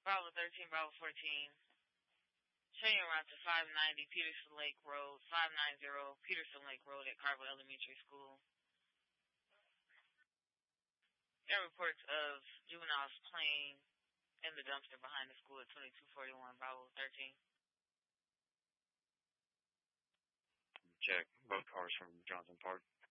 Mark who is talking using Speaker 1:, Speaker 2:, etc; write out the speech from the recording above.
Speaker 1: Bravo 13, Bravo 14. Showing you around to 590 Peterson Lake Road, 590 Peterson Lake Road at Carville Elementary School. There are reports of juveniles playing in the dumpster behind the school at 2241 Bravo 13.
Speaker 2: Check. Both cars from Johnson Park.